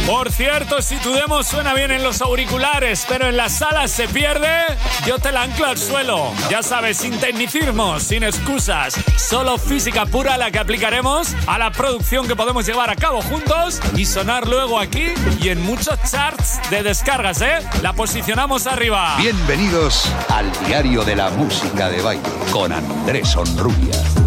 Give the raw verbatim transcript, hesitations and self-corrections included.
Por cierto, si tu demo suena bien en los auriculares, pero en la sala se pierde, yo te la anclo al suelo. Ya sabes, sin tecnicismos, sin excusas, solo física pura la que aplicaremos a la producción que podemos llevar a cabo juntos y sonar luego aquí y en muchos charts de descargas, ¿eh? La posicionamos arriba. Bienvenidos al Diario de la Música de Baile con Andrés Onrubia.